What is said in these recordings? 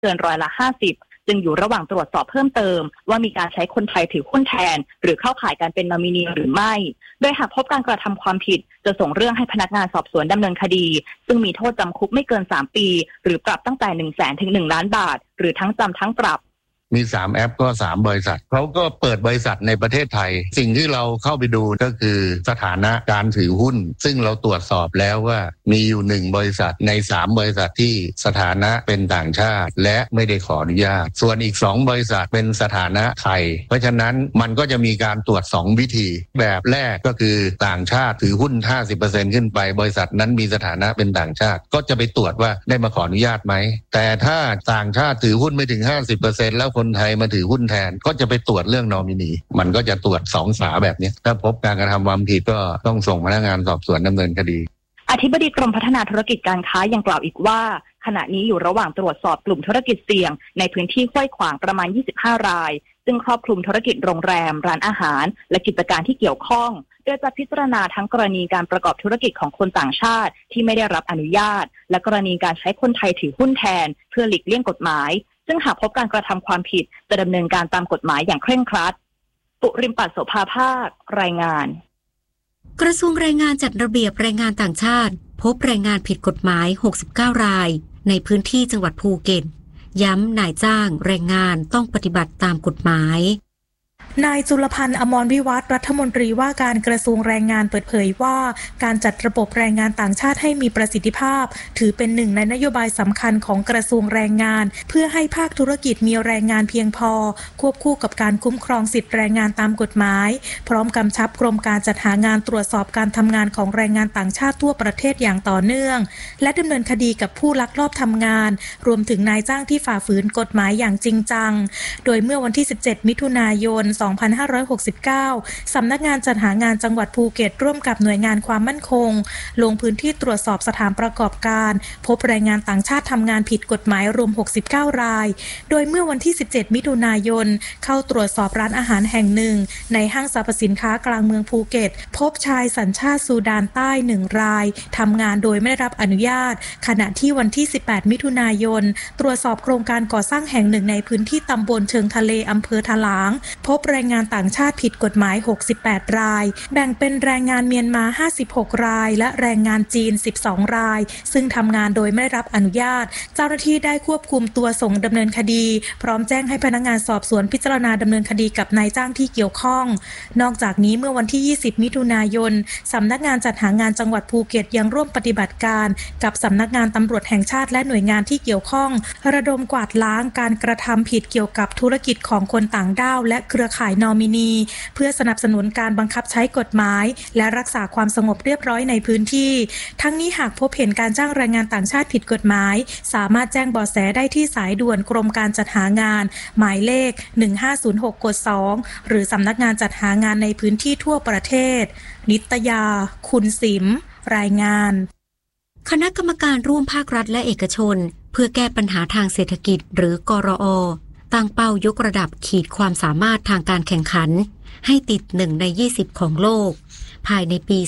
เกิน50%จึงอยู่ระหว่างตรวจสอบเพิ่มเติมว่ามีการใช้คนไทยถือหุ้นแทนหรือเข้าข่ายการเป็นนอมินีหรือไม่โดยหากพบการกระทำความผิดจะส่งเรื่องให้พนักงานสอบสวนดำเนินคดีซึ่งมีโทษจำคุกไม่เกิน3 ปีหรือปรับตั้งแต่ 100,000 ถึง 1 ล้านบาทหรือทั้งจำทั้งปรับมี3แอปก็3บริษัทเขาก็เปิดบริษัทในประเทศไทยสิ่งที่เราเข้าไปดูก็คือสถานะการถือหุ้นซึ่งเราตรวจสอบแล้วว่ามีอยู่1บริษัทใน3บริษัทที่สถานะเป็นต่างชาติและไม่ได้ขออนุญาตส่วนอีก2บริษัทเป็นสถานะไทยเพราะฉะนั้นมันก็จะมีการตรวจ2วิธีแบบแรกก็คือต่างชาติถือหุ้น 50% ขึ้นไปบริษัทนั้นมีสถานะเป็นต่างชาติก็จะไปตรวจว่าได้มาขออนุญาตไหมแต่ถ้าต่างชาติถือหุ้นไม่ถึง 50% แล้วคนไทยมาถือหุ้นแทนก็จะไปตรวจเรื่องนอมินีมันก็จะตรวจ2 ฝาแบบนี้ถ้าพบการกระทำความผิดก็ต้องส่งพนักงานสอบสวนดำเนินคดีอธิบดีกรมพัฒนาธุรกิจการค้ายังกล่าวอีกว่าขณะนี้อยู่ระหว่างตรวจสอบกลุ่มธุรกิจเสี่ยงในพื้นที่ห้วยขวางประมาณ25 รายซึ่งครอบคลุมธุรกิจโรงแรมร้านอาหารและกิจการที่เกี่ยวข้องโดยจะพิจารณาทั้งกรณีการประกอบธุรกิจของคนต่างชาติที่ไม่ได้รับอนุญาตและกรณีการใช้คนไทยถือหุ้นแทนเพื่อหลีกเลี่ยงกฎหมายซึ่งหากพบการกระทำความผิดจะดำเนินการตามกฎหมายอย่างเคร่งครัดปุริมปัสโสภาภาครายงานกระทรวงแรงงานจัดระเบียบแรงงานต่างชาติพบแรงงานผิดกฎหมาย69 รายในพื้นที่จังหวัดภูเก็ตย้ำนายจ้างแรงงานต้องปฏิบัติตามกฎหมายนายจุลพันธ์อมรวิวัฒน์รัฐมนตรีว่าการกระทรวงแรงงานเปิดเผยว่าการจัดระบบแรงงานต่างชาติให้มีประสิทธิภาพถือเป็นหนึ่งในนโยบายสำคัญของกระทรวงแรงงานเพื่อให้ภาคธุรกิจมีแรงงานเพียงพอควบคู่กับการคุ้มครองสิทธิแรงงานตามกฎหมายพร้อมกำชับกรมการจัดหางานตรวจสอบการทำงานของแรงงานต่างชาติทั่วประเทศอย่างต่อเนื่องและดำเนินคดีกับผู้ลักลอบทำงานรวมถึงนายจ้างที่ฝ่าฝืนกฎหมายอย่างจริงจังโดยเมื่อวันที่17 มิถุนายน 2569 สำนักงานจัดหางานจังหวัดภูเก็ตร่วมกับหน่วยงานความมั่นคงลงพื้นที่ตรวจสอบสถานประกอบการพบแรงงานต่างชาติทำงานผิดกฎหมายรวม69 รายโดยเมื่อวันที่17 มิถุนายนเข้าตรวจสอบร้านอาหารแห่งหนึ่งในห้างสรรพสินค้ากลางเมืองภูเก็ตพบชายสัญชาติซูดานใต้1 รายทำงานโดยไม่ได้รับอนุญาตขณะที่วันที่18 มิถุนายนตรวจสอบโครงการก่อสร้างแห่งหนึ่งในพื้นที่ตำบลเชิงทะเลอำเภอถลางพบแรงงานต่างชาติผิดกฎหมาย68 รายแบ่งเป็นแรงงานเมียนมา56 รายและแรงงานจีน12 รายซึ่งทำงานโดยไม่ได้รับอนุญาตเจ้าหน้าที่ได้ควบคุมตัวส่งดำเนินคดีพร้อมแจ้งให้พนักงานสอบสวนพิจารณาดำเนินคดีกับนายจ้างที่เกี่ยวข้องนอกจากนี้เมื่อวันที่20 มิถุนายนสำนักงานจัดหางานจังหวัดภูเก็ตยังร่วมปฏิบัติการกับสำนักงานตำรวจแห่งชาติและหน่วยงานที่เกี่ยวข้องระดมกวาดล้างการกระทำผิดเกี่ยวกับธุรกิจของคนต่างด้าวและเครือข่ายนอมินีเพื่อสนับสนุนการบังคับใช้กฎหมายและรักษาความสงบเรียบร้อยในพื้นที่ทั้งนี้หากพบเห็นการจ้างแรงงานต่างชาติผิดกฎหมายสามารถแจ้งเบาะแสได้ที่สายด่วนกรมการจัดหางานหมายเลข1506กด2หรือสำนักงานจัดหางานในพื้นที่ทั่วประเทศนิตยาคุณสิมรายงานคณะกรรมการร่วมภาครัฐและเอกชนเพื่อแก้ปัญหาทางเศรษฐกิจหรือกรอ.ตั้งเป้ายกระดับขีดความสามารถทางการแข่งขันให้ติด1 ใน 20ของโลกภายในปี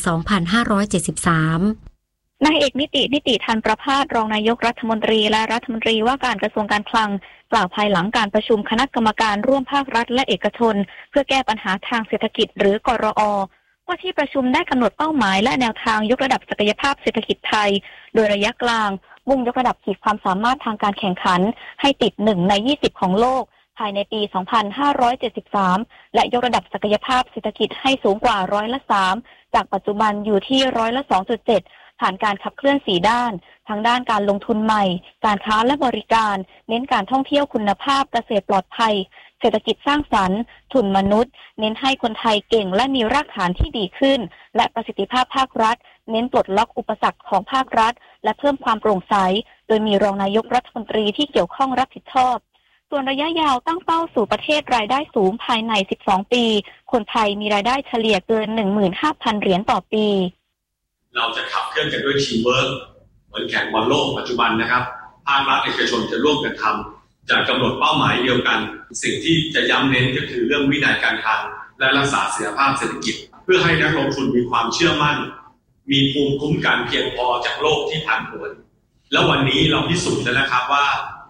2573 นายเอกนิติธันประภาสรองนายกรัฐมนตรีและรัฐมนตรีว่าการกระทรวงการคลังกล่าวภายหลังการประชุมคณะกรรมการร่วมภาครัฐและเอกชนเพื่อแก้ปัญหาทางเศรษฐกิจหรือกรอ.ว่าที่ประชุมได้กำหนดเป้าหมายและแนวทางยกระดับศักยภาพเศรษฐกิจไทยโดยระยะกลางมุ่งยกระดับขีดความสามารถทางการแข่งขันให้ติด1 ใน 20ของโลกภายในปี 2573 และยกระดับศักยภาพเศรษฐกิจให้สูงกว่า3%จากปัจจุบันอยู่ที่2.7%ผ่านการขับเคลื่อน4 ด้านทั้งด้านการลงทุนใหม่การค้าและบริการเน้นการท่องเที่ยวคุณภาพเกษตรปลอดภัยเศรษฐกิจสร้างสรรค์ทุนมนุษย์เน้นให้คนไทยเก่งและมีรากฐานที่ดีขึ้นและประสิทธิภาพภาครัฐเน้นปลดล็อกอุปสรรคของภาครัฐและเพิ่มความโปร่งใสโดยมีรองนายกรัฐมนตรีที่เกี่ยวข้องรับผิดชอบส่วนระยะยาวตั้งเป้าสู่ประเทศรายได้สูงภายใน12 ปีคนไทยมีรายได้เฉลี่ยเกิน 15,000 เหรียญต่อปีเราจะขับเคลื่อนกันด้วยทีมเวิร์คเหมือนแข่งบอลโลกปัจจุบันนะครับภาครัฐเอกชนจะร่วมกันทำจะกำหนดเป้าหมายเดียวกันสิ่งที่จะย้ำเน้นก็คือเรื่องวินัยการคลังและรักษาเสถียรภาพเศรษฐกิจเพื่อให้นักลงทุนมีความเชื่อมั่นมีภูมิคุ้มกันเพียงพอจากโลกที่ผันผวนแล้ววันนี้เราพิสูจน์แล้วนะครับว่า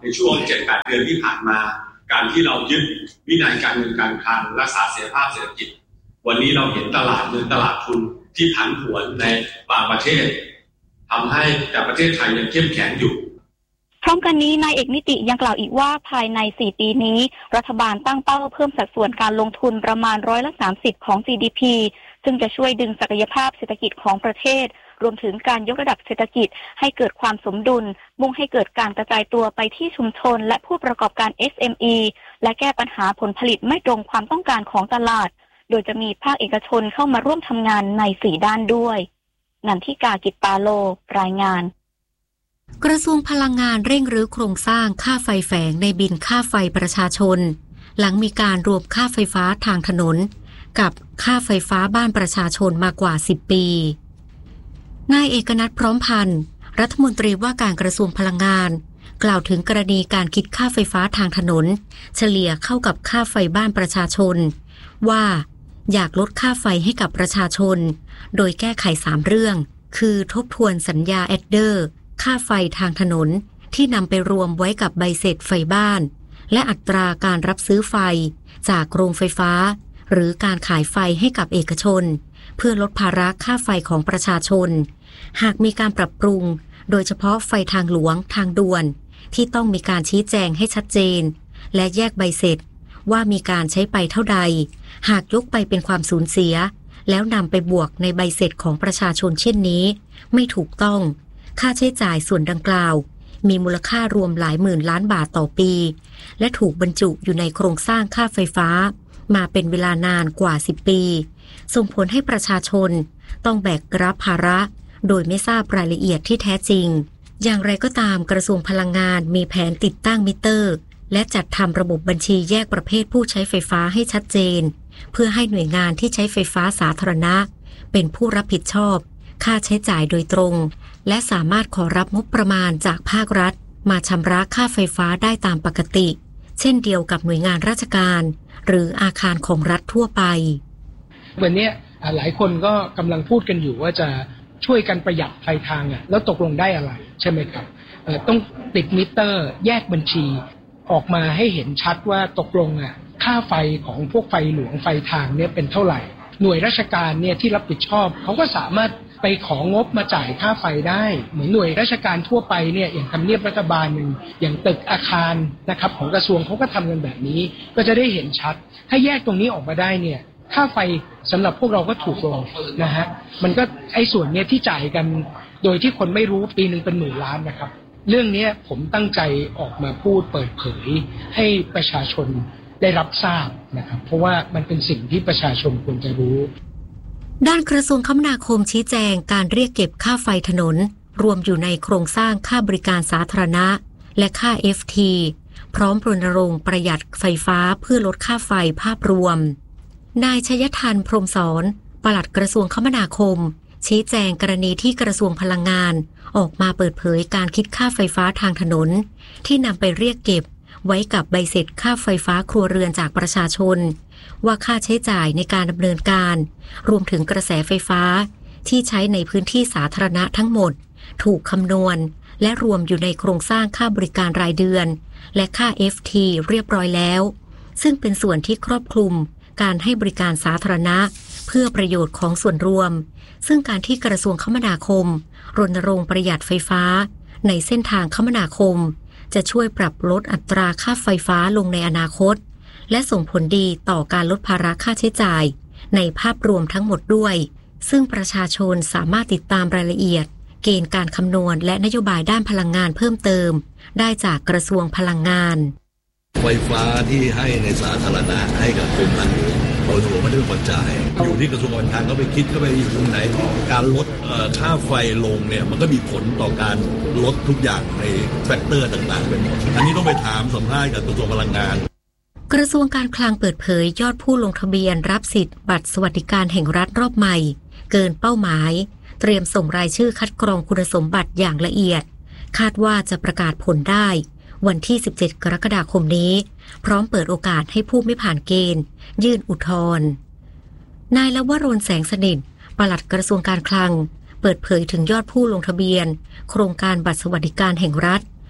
ในช่วง 7-8 เดือนที่ผ่านมาการที่เรายึดวินัยการเงินการคลังรักษาเสถียรภาพเศรษฐกิจวันนี้เราเห็นตลาดเงินตลาดทุนที่ผันผวนในบางประเทศทำให้แต่ประเทศไทยยังเข้มแข็งอยู่พร้อมกันนี้นายเอกนิติยังกล่าวอีกว่าภายใน4ปีนี้รัฐบาลตั้งเป้าเพิ่มสัดส่วนการลงทุนประมาณ30%ของ GDP ซึ่งจะช่วยดึงศักยภาพเศรษฐกิจของประเทศรวมถึงการยกระดับเศรษฐกิจให้เกิดความสมดุลมุ่งให้เกิดการกระจายตัวไปที่ชุมชนและผู้ประกอบการ SME และแก้ปัญหาผลผลิตไม่ตรงความต้องการของตลาดโดยจะมีภาคเอกชนเข้ามาร่วมทำงานใน4ด้านด้วยนันทิกา กิจปาโลรายงานกระทรวงพลังงานเร่งรื้อโครงสร้างค่าไฟแฝงในบินค่าไฟประชาชนหลังมีการรวมค่าไฟฟ้าทางถนนกับค่าไฟฟ้าบ้านประชาชนมากว่า10 ปีนายเอกนัทพร้อมพันธ์รัฐมนตรีว่าการกระทรวงพลังงานกล่าวถึงกรณีการคิดค่าไฟฟ้าทางถนนเฉลี่ยเข้ากับค่าไฟบ้านประชาชนว่าอยากลดค่าไฟให้กับประชาชนโดยแก้ไข3 เรื่องคือทบทวนสัญญาแอดเดอร์ค่าไฟทางถนนที่นำไปรวมไว้กับใบเสร็จไฟบ้านและอัตราการรับซื้อไฟจากโรงไฟฟ้าหรือการขายไฟให้กับเอกชนเพื่อลดภาระค่าไฟของประชาชนหากมีการปรับปรุงโดยเฉพาะไฟทางหลวงทางด่วนที่ต้องมีการชี้แจงให้ชัดเจนและแยกใบเสร็จว่ามีการใช้ไปเท่าใดหากยกไปเป็นความสูญเสียแล้วนำไปบวกในใบเสร็จของประชาชนเช่นนี้ไม่ถูกต้องค่าใช้จ่ายส่วนดังกล่าวมีมูลค่ารวมหลายหมื่นล้านบาทต่อปีและถูกบรรจุอยู่ในโครงสร้างค่าไฟฟ้ามาเป็นเวลานานกว่า10 ปีส่งผลให้ประชาชนต้องแบกรับภาระโดยไม่ทราบรายละเอียดที่แท้จริงอย่างไรก็ตามกระทรวงพลังงานมีแผนติดตั้งมิเตอร์และจัดทำระบบบัญชีแยกประเภทผู้ใช้ไฟฟ้าให้ชัดเจนเพื่อให้หน่วยงานที่ใช้ไฟฟ้าสาธารณะเป็นผู้รับผิดชอบค่าใช้จ่ายโดยตรงและสามารถขอรับงบประมาณจากภาครัฐมาชำระค่าไฟฟ้าได้ตามปกติเช่นเดียวกับหน่วยงานราชการหรืออาคารของรัฐทั่วไปวันนี้หลายคนก็กำลังพูดกันอยู่ว่าจะช่วยกันประหยัดไฟทางแล้วตกลงได้อะไรใช่ไหมครับต้องติดมิเตอร์แยกบัญชีออกมาให้เห็นชัดว่าตกลงค่าไฟของพวกไฟหลวงไฟทางเนี่ยเป็นเท่าไหร่หน่วยราชการเนี่ยที่รับผิดชอบเขาก็สามารถไปของบมาจ่ายค่าไฟได้เหมือนหน่วยราชการทั่วไปเนี่ยอย่างทำเนียบรัฐบาลหนึ่งอย่างตึกอาคารนะครับของกระทรวงเขาก็ทำกันแบบนี้ก็จะได้เห็นชัดถ้าแยกตรงนี้ออกมาได้เนี่ยค่าไฟสำหรับพวกเราก็ถูกลงนะฮะมันก็ไอ้ส่วนเนี้ยที่จ่ายกันโดยที่คนไม่รู้ปีนึงเป็นหมื่นล้านนะครับเรื่องนี้ผมตั้งใจออกมาพูดเปิดเผยให้ประชาชนได้รับทราบนะครับเพราะว่ามันเป็นสิ่งที่ประชาชนควรจะรู้ด้านกระทรวงคมนาคมชี้แจงการเรียกเก็บค่าไฟถนนรวมอยู่ในโครงสร้างค่าบริการสาธารณะและค่า FT พร้อมรณรงค์ประหยัดไฟฟ้าเพื่อลดค่าไฟภาพรวมนายชยทันพรหมสอนปลัดกระทรวงคมนาคมชี้แจงกรณีที่กระทรวงพลังงานออกมาเปิดเผยการคิดค่าไฟฟ้าทางถนนที่นำไปเรียกเก็บไว้กับใบเสร็จค่าไฟฟ้าครัวเรือนจากประชาชนว่าค่าใช้จ่ายในการดำเนินการรวมถึงกระแสไฟฟ้าที่ใช้ในพื้นที่สาธารณะทั้งหมดถูกคำนวณและรวมอยู่ในโครงสร้างค่าบริการรายเดือนและค่า FT เรียบร้อยแล้วซึ่งเป็นส่วนที่ครอบคลุมการให้บริการสาธารณะเพื่อประโยชน์ของส่วนรวมซึ่งการที่กระทรวงคมนาคมรณรงค์ประหยัดไฟฟ้าในเส้นทางคมนาคมจะช่วยปรับลดอัตราค่าไฟฟ้าลงในอนาคตและส่งผลดีต่อการลดภาระค่าใช้จ่ายในภาพรวมทั้งหมดด้วยซึ่งประชาชนสามารถติดตามรายละเอียดเกณฑ์การคำนวณและนโยบายด้านพลังงานเพิ่มเติมได้จากกระทรวงพลังงานไฟฟ้าที่ให้ในสาธารณะให้กับกรมทางหลวงเราถือว่าไม่ได้เป็นคนจ่ายอยู่ที่กระทรวงการคลังก็ไปคิดก็ไปอยู่ตรงไหนการลดค่าไฟลงเนี่ยมันก็มีผลต่อการลดทุกอย่างในแฟกเตอร์ต่างๆเป็นหมดอันนี้ต้องไปถามสัมภาษณ์กับกระทรวงพลังงานกระทรวงการคลังเปิดเผยยอดผู้ลงทะเบียนรับสิทธิ์บัตรสวัสดิการแห่งรัฐรอบใหม่เกินเป้าหมายเตรียมส่งรายชื่อคัดกรองคุณสมบัติอย่างละเอียดคาดว่าจะประกาศผลได้วันที่17กรกฎาคมนี้พร้อมเปิดโอกาสให้ผู้ไม่ผ่านเกณฑ์ยื่นอุทธรณ์นายลวรนแสงสนิทปลัดกระทรวงการคลังเปิดเผยถึงยอดผู้ลงทะเบียนโครงการบัตรสวัสดิการแห่งรัฐ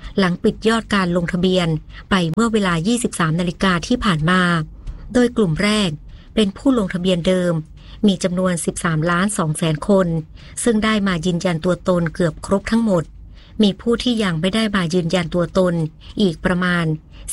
หลังปิดยอดการลงทะเบียนไปเมื่อเวลา 23 นาฬิกาที่ผ่านมาโดยกลุ่มแรกเป็นผู้ลงทะเบียนเดิมมีจำนวน 13,200,000 คนซึ่งได้มายืนยันตัวตนเกือบครบทั้งหมดมีผู้ที่ยังไม่ได้มายืนยันตัวตนอีกประมาณ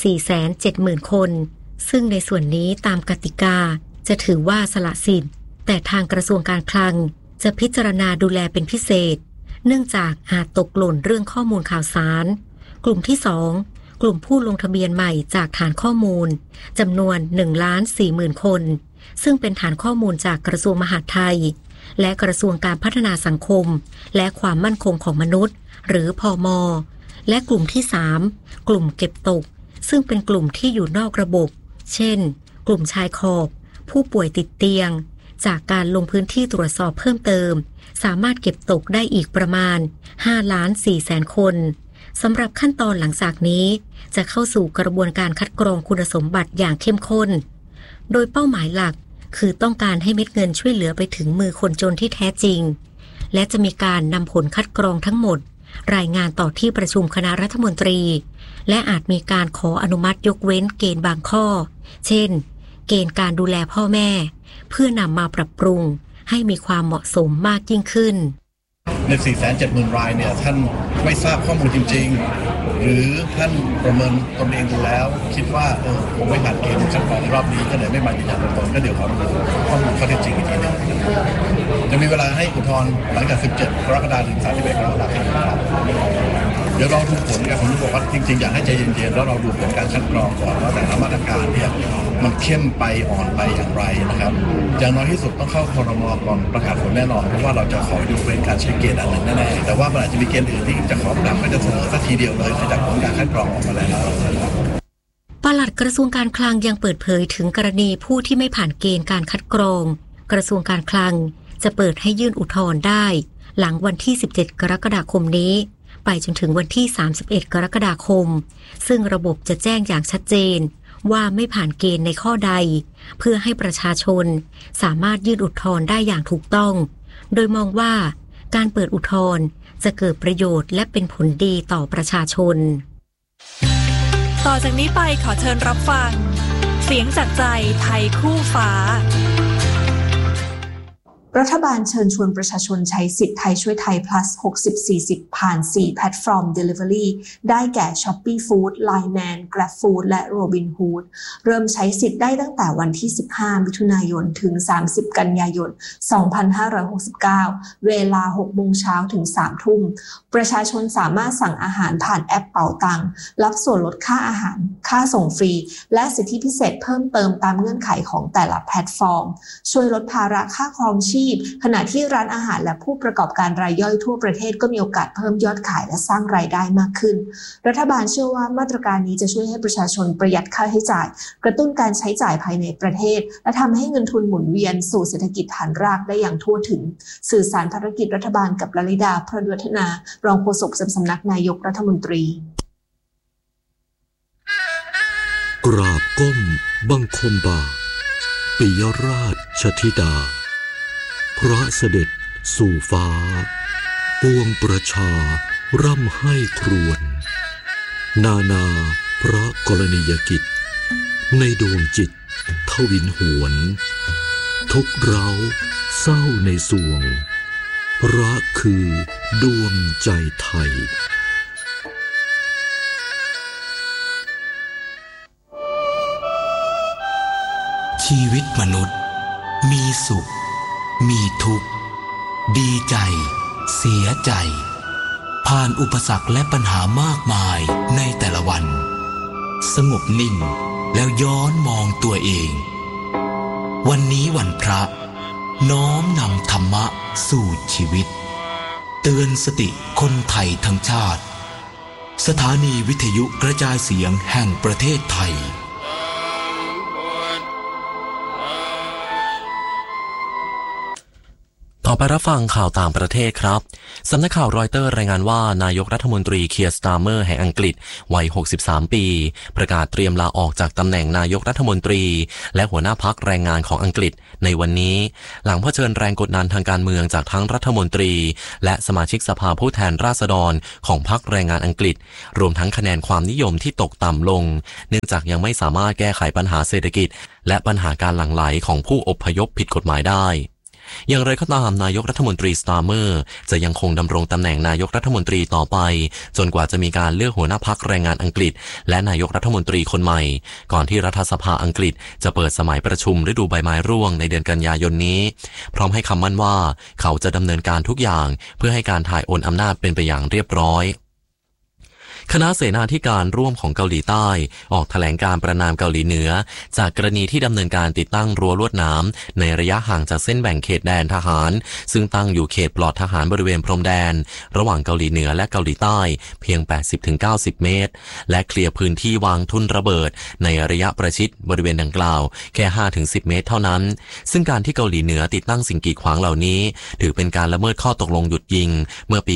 470,000 คนซึ่งในส่วนนี้ตามกติกาจะถือว่าสละสิทธิ์แต่ทางกระทรวงการคลังจะพิจารณาดูแลเป็นพิเศษเนื่องจากอาจตกหล่นเรื่องข้อมูลข่าวสารกลุ่มที่2กลุ่มผู้ลงทะเบียนใหม่จากฐานข้อมูลจำนวน 1,40,000 คนซึ่งเป็นฐานข้อมูลจากกระทรวงมหาดไทยและกระทรวงการพัฒนาสังคมและความมั่นคงของมนุษย์หรือพม.และกลุ่มที่3กลุ่มเก็บตกซึ่งเป็นกลุ่มที่อยู่นอกระบบเช่นกลุ่มชายขอบผู้ป่วยติดเตียงจากการลงพื้นที่ตรวจสอบเพิ่มเติมสามารถเก็บตกได้อีกประมาณ 5,400,000 คนสำหรับขั้นตอนหลังจากนี้จะเข้าสู่กระบวนการคัดกรองคุณสมบัติอย่างเข้มข้นโดยเป้าหมายหลักคือต้องการให้เม็ดเงินช่วยเหลือไปถึงมือคนจนที่แท้จริงและจะมีการนำผลคัดกรองทั้งหมดรายงานต่อที่ประชุมคณะรัฐมนตรีและอาจมีการขออนุมัติยกเว้นเกณฑ์บางข้อเช่นเกณฑ์การดูแลพ่อแม่เพื่อนำมาปรับปรุงให้มีความเหมาะสมมากยิ่งขึ้นใน 470,000 รายเนี่ยท่านไม่ทราบข้อมูลจริงๆหรือท่านประเมินตนเองดูแล้วคิดว่าผมไม่ผ่านเกณฑ์คัดกรองในรอบนี้ก็เลยไม่มายืนยันตัวตนก็เดี๋ยวขอดูข้อมูลข้อเท็จจริงอีกทีนึงจะมีเวลาให้อุทธรณ์หลังจาก 17 กรกฎาคมถึง 31 กรกฎาคมเดี๋ยวเราดูผลกันผมบอกว่าจริงๆอยากให้ใจเย็นๆแล้วเราดูผลการคัดกรองก่อนว่าแต่ละมาตรการเนี่ยมันเข้มไปอ่อนไปอย่างไรนะครับอย่างน้อยที่สุดต้องเข้าครม.ก่อนประกาศผลแน่นอนเพราะว่าเราจะขอยกเว้นการใช้เกณฑ์อันนั้นแน่ๆแต่ว่ามันอาจจะมีเกณฑ์อื่นที่จะขอปรับไม่จะเสนอสักทีเดียวเลยจากผลการคัดกรองออกมาแล้วปลัดกระทรวงการคลังยังเปิดเผยถึงกรณีผู้ที่ไม่ผ่านเกณฑ์การคัดกรองกระทรวงการคลังจะเปิดให้ยื่นอุทธรณ์ได้หลังวันที่ 17 กรกฎาคมนี้ไปจนถึงวันที่ 31 กรกฎาคมซึ่งระบบจะแจ้งอย่างชัดเจนว่าไม่ผ่านเกณฑ์ในข้อใดเพื่อให้ประชาชนสามารถยื่นอุทธรณ์ได้อย่างถูกต้องโดยมองว่าการเปิดอุทธรณ์จะเกิดประโยชน์และเป็นผลดีต่อประชาชนต่อจากนี้ไปขอเชิญรับฟังเสียงจากใจไทยคู่ฟ้ารัฐบาลเชิญชวนประชาชนใช้สิทธิ์ไทยช่วยไทย plus 60-40 ผ่าน 4 แพลตฟอร์ม Delivery ได้แก่ Shopee Food, Line Man, Grab Food และ Robinhood เริ่มใช้สิทธิ์ได้ตั้งแต่วันที่ 15 มิถุนายนถึง 30 กันยายน 2569 เวลา 6 โมงเช้าถึง 3 ทุ่มประชาชนสามารถสั่งอาหารผ่านแอปเป๋าตังรับส่วนลดค่าอาหารค่าส่งฟรีและสิทธิพิเศษเพิ่มเติมตามเงื่อนไขของแต่ละแพลตฟอร์มช่วยลดภาระค่าครองชีพขณะที่ร้านอาหารและผู้ประกอบการรายย่อยทั่วประเทศก็มีโอกาสเพิ่มยอดขายและสร้างรายได้มากขึ้นรัฐบาลเชื่อว่ามาตรการนี้จะช่วยให้ประชาชนประหยัดค่าใช้จ่ายกระตุ้นการใช้จ่ายภายในประเทศและทำให้เงินทุนหมุนเวียนสู่เศรษฐกิจฐานรากได้อย่างทั่วถึงสื่อสารภารกิจรัฐบาลกับลลิดา พรหมวัฒนารองโฆษกสำนักนายกรัฐมนตรีกราบก้มบังคมบาทปิยราชธิดาพระเสด็จสู่ฟ้าปวงประชาร่ำให้ครวญนานาพระกรณียกิจในดวงจิตทวินหวนทุกเร้าเศร้าในสวงรักคือดวงใจไทยชีวิตมนุษย์มีสุขมีทุกข์ดีใจเสียใจผ่านอุปสรรคและปัญหามากมายในแต่ละวันสงบนิ่งแล้วย้อนมองตัวเองวันนี้วันพระน้อมนำธรรมะสู่ชีวิตเตือนสติคนไทยทั้งชาติสถานีวิทยุกระจายเสียงแห่งประเทศไทยทต่อไปรับฟังข่าวต่างประเทศครับสำนักข่าวรอยเตอร์รายงานว่านายกรัฐมนตรีเคียร์ สตาร์เมอร์แห่งอังกฤษวัย63ปีประกาศเตรียมลาออกจากตำแหน่งนายกรัฐมนตรีและหัวหน้าพรรคแรงงานของอังกฤษในวันนี้หลังเผชิญแรงกดดันทางการเมืองจากทั้งรัฐมนตรีและสมาชิกสภาผู้แทนราษฎรของพรรคแรงงานอังกฤษรวมทั้งคะแนนความนิยมที่ตกต่ำลงเนื่องจากยังไม่สามารถแก้ไขปัญหาเศรษฐกิจและปัญหาการหลั่งไหลของผู้อพยพผิดกฎหมายได้อย่างไรก็ตามนายกรัฐมนตรีสตาร์เมอร์จะยังคงดำรงตำแหน่งนายกรัฐมนตรีต่อไปจนกว่าจะมีการเลือกหัวหน้าพรรคแรงงานอังกฤษและนายกรัฐมนตรีคนใหม่ก่อนที่รัฐสภาอังกฤษจะเปิดสมัยประชุมฤดูใบไม้ร่วงในเดือนกันยายนนี้พร้อมให้คำมั่นว่าเขาจะดำเนินการทุกอย่างเพื่อให้การถ่ายโอนอำนาจเป็นไปอย่างเรียบร้อยคณะเสนาธิการร่วมของเกาหลีใต้ออกแถลงการประณามเกาหลีเหนือจากกรณีที่ดำเนินการติดตั้งรั้วลวดหนามในระยะห่างจากเส้นแบ่งเขตแดนทหารซึ่งตั้งอยู่เขตปลอดทหารบริเวณพรมแดนระหว่างเกาหลีเหนือและเกาหลีใต้เพียง 80-90 เมตรและเคลียร์พื้นที่วางทุ่นระเบิดในระยะประชิดบริเวณดังกล่าวแค่ 5-10 เมตรเท่านั้นซึ่งการที่เกาหลีเหนือติดตั้งสิ่งกีดขวางเหล่านี้ถือเป็นการละเมิดข้อตกลงหยุดยิงเมื่อปี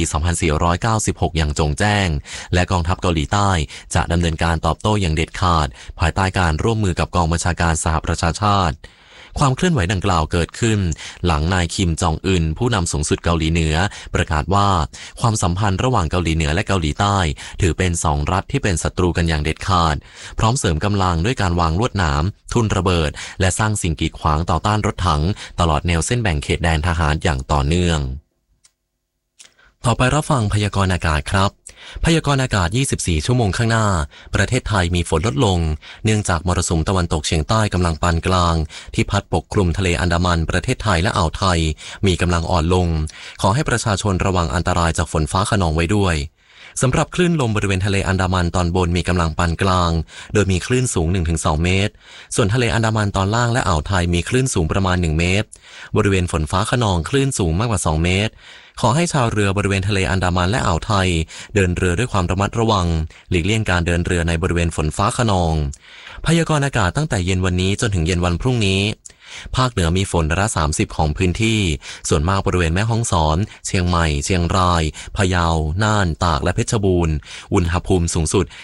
2496 อย่างจงแจ้งและกองทัพเกาหลีใต้จะดำเนินการตอบโต้อย่างเด็ดขาดภายใต้การร่วมมือกับกองบัญชาการสหประชาชาติความเคลื่อนไหวดังกล่าวเกิดขึ้นหลังนายคิมจองอึนผู้นำสูงสุดเกาหลีเหนือประกาศว่าความสัมพันธ์ระหว่างเกาหลีเหนือและเกาหลีใต้ถือเป็น2รัฐที่เป็นศัตรูกันอย่างเด็ดขาดพร้อมเสริมกำลังด้วยการวางลวดหนามทุ่นระเบิดและสร้างสิ่งกีดขวางต่อต้านรถถังตลอดแนวเส้นแบ่งเขตแดนทหารอย่างต่อเนื่องต่อไปรับฟังพยากรณ์อากาศครับพยากรณ์อากาศ24ชั่วโมงข้างหน้าประเทศไทยมีฝนลดลงเนื่องจากมรสุมตะวันตกเฉียงใต้กำลังปานกลางที่พัดปกคลุมทะเลอันดามันประเทศไทยและอ่าวไทยมีกำลังอ่อนลงขอให้ประชาชนระวังอันตรายจากฝนฟ้าคะนองไว้ด้วยสำหรับคลื่นลมบริเวณทะเลอันดามันตอนบนมีกำลังปานกลางโดยมีคลื่นสูง 1-2 เมตรส่วนทะเลอันดามันตอนล่างและอ่าวไทยมีคลื่นสูงประมาณ1เมตรบริเวณฝนฟ้าคะนองคลื่นสูงมากกว่า2เมตรขอให้ชาวเรือบริเวณทะเลอันดามันและอ่าวไทยเดินเรือด้วยความระมัดระวังหลีกเลี่ยงการเดินเรือในบริเวณฝนฟ้าคะนองพยากรณ์อากาศตั้งแต่เย็นวันนี้จนถึงเย็นวันพรุ่งนี้ภาคเหนือมีฝนร้อยละ30ของพื้นที่ส่วนมากบริเวณแม่ฮ่องสอนเชียงใหม่เชียงรายพะเยาน่านตากและเพชรบูรณ์อุณหภูมิสูงสุด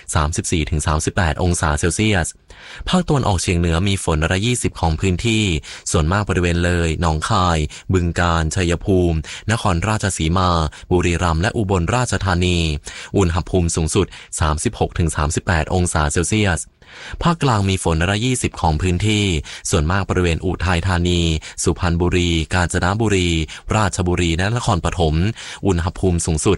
34-38 องศาเซลเซียสภาคตะวันออกเฉียงเหนือมีฝนร้อยละ20ของพื้นที่ส่วนมากบริเวณเลยหนองคายบึงกาฬชัยภูมินครราชสีมาบุรีรัมย์และอุบลราชธานีอุณหภูมิสูงสุด 36-38 องศาเซลเซียสภาคกลางมีฝนร้อยละ20ของพื้นที่ส่วนมากบริเวณอุทัยธานีสุพรรณบุรีกาญจนบุรีราชบุรีและนครปฐมอุณหภูมิสูงสุด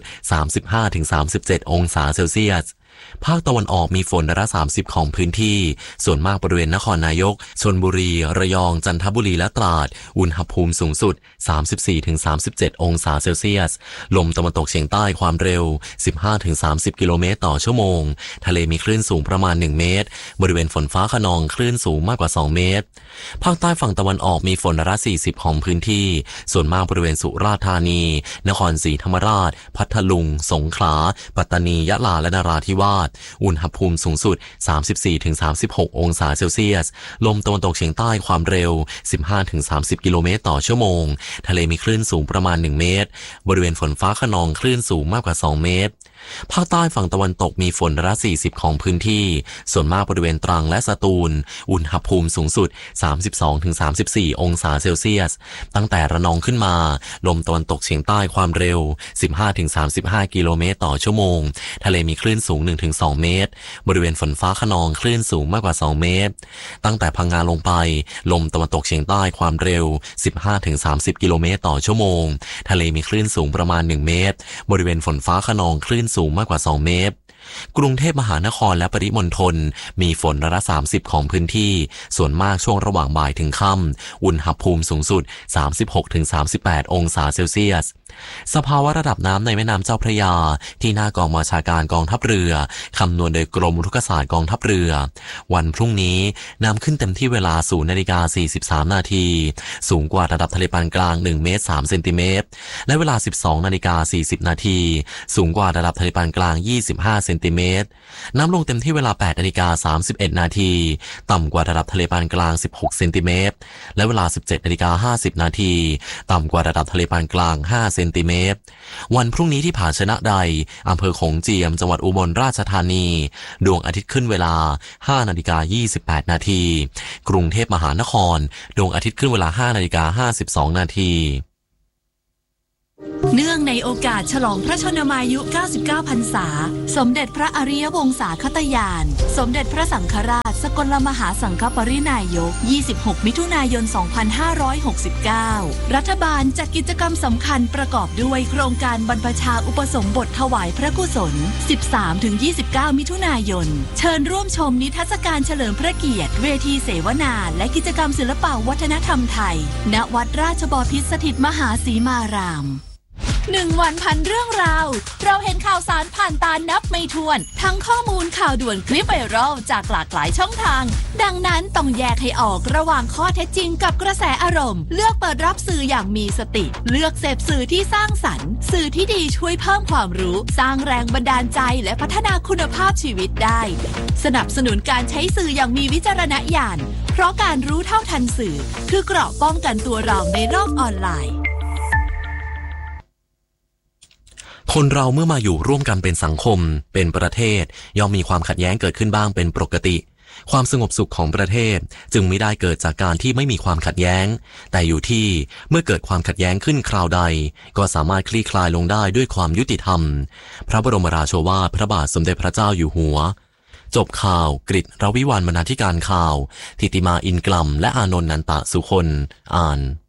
35-37 องศาเซลเซียสภาคตะวันออกมีฝนร้อยละ30ของพื้นที่ส่วนมากบริเวณนครนายกชลบุรีระยองจันทบุรีและตราดอุณหภูมิสูงสุด 34-37 องศาเซลเซียสลมตะวันตกเฉียงใต้ความเร็ว 15-30 กิโลเมตรต่อชั่วโมงทะเลมีคลื่นสูงประมาณ1เมตรบริเวณฝนฟ้าคะนองคลื่นสูงมากกว่า2เมตรภาคใต้ฝั่งตะวันออกมีฝนร้อยละ40ของพื้นที่ส่วนมากบริเวณสุราษฎร์ธานีนครศรีธรรมราชพัทลุงสงขลาปัตตานียะลาและนราธิวาสอุณหภูมิสูงสุด 34-36 องศาเซลเซียสลมตะวันตกเฉียงใต้ความเร็ว 15-30 กิโลเมตรต่อชั่วโมงทะเลมีคลื่นสูงประมาณ1เมตรบริเวณฝนฟ้าคะนองคลื่นสูงมากกว่า2เมตรภาคใต้ฝั่งตะวันตกมีฝนร้อยละ40ของพื้นที่ส่วนมากบริเวณตรังและสตูลอุณหภูมิสูงสุด 32-34 องศาเซลเซียสตั้งแต่ระนองขึ้นมาลมตะวันตกเฉียงใต้ความเร็ว 15-35 กิโลเมตรต่อชั่วโมงทะเลมีคลื่นสูง 1-2 เมตรบริเวณฝนฟ้าคะนองคลื่นสูงมากกว่า2เมตรตั้งแต่พังงาลงไปลมตะวันตกเฉียงใต้ความเร็ว 15-30 กิโลเมตรต่อชั่วโมงทะเลมีคลื่นสูงประมาณ1เมตรบริเวณฝนฟ้าคะนองคลื่นสูงมากกว่า2เมตรกรุงเทพมหานครและปริมณฑลมีฝนร้อยละ30ของพื้นที่ส่วนมากช่วงระหว่างบ่ายถึงค่ำอุณหภูมิสูงสุด 36-38 องศาเซลเซียสสภาวะระดับน้ำในแม่น้ำเจ้าพระยาที่หน้ากองบัญชาการกองทัพเรือคำนวณโดยกรมอุทกศาสตร์กองทัพเรือวันพรุ่งนี้น้ำขึ้นเต็มที่เวลา 0:43 นาทีสูงกว่าระดับทะเลปานกลาง1 เมตร 3 เซนติเมตรและเวลา 12:40 นาทีสูงกว่าระดับทะเลปานกลาง25 เซนติเมตรน้ำลงเต็มที่เวลา 8:31 นาทีต่ำกว่าระดับทะเลปานกลาง16 เซนติเมตรและเวลา 17:50 นาทีต่ำกว่าระดับทะเลปานกลาง5 เซนติเมตรวันพรุ่งนี้ที่ผาชนะใดอำเภอโขงเจียมจังหวัดอุบลราชธานีดวงอาทิตย์ขึ้นเวลา 5:28 นาทีกรุงเทพมหานครดวงอาทิตย์ขึ้นเวลา 5:52 นาทีเนื่องในโอกาสฉลองพระชนมายุ 99 พรรษาสมเด็จพระอริยวงศาคตญาณสมเด็จพระสังฆราชสกลมหาสังฆปรินายก 26 มิถุนายน 2569 รัฐบาลจัดกิจกรรมสำคัญประกอบด้วยโครงการบรรพชาอุปสมบทถวายพระกุศล 13-29 มิถุนายนเชิญร่วมชมนิทรรศการเฉลิมพระเกียรติเวทีเสวนาและกิจกรรมศิลปวัฒนธรรมไทยณวัดราชบพิตรสถิตมหาสีมาราม1 วันพันเรื่องราวเราเห็นข่าวสารผ่านตานับไม่ถ้วนทั้งข้อมูลข่าวด่วนคลิปไวรัลจากหลากหลายช่องทางดังนั้นต้องแยกให้ออกระหว่างข้อเท็จจริงกับกระแสอารมณ์เลือกเปิดรับสื่ออย่างมีสติเลือกเสพสื่อที่สร้างสรรค์สื่อที่ดีช่วยเพิ่มความรู้สร้างแรงบันดาลใจและพัฒนาคุณภาพชีวิตได้สนับสนุนการใช้สื่ออย่างมีวิจารณญาณเพราะการรู้เท่าทันสื่อคือเกราะป้องกันตัวเราในโลกออนไลน์คนเราเมื่อมาอยู่ร่วมกันเป็นสังคมเป็นประเทศย่อมมีความขัดแย้งเกิดขึ้นบ้างเป็นปกติความสงบสุขของประเทศจึงไม่ได้เกิดจากการที่ไม่มีความขัดแย้งแต่อยู่ที่เมื่อเกิดความขัดแย้งขึ้นคราวใดก็สามารถคลี่คลายลงได้ด้วยความยุติธรรมพระบรมราโชวาทพระบาทสมเด็จพระเจ้าอยู่หัวจบข่าวกฤษ รวิวรรณ บรรณาธิการข่าวธิติมาอินกลัมและอานนท์ นันตะสุคนอ่าน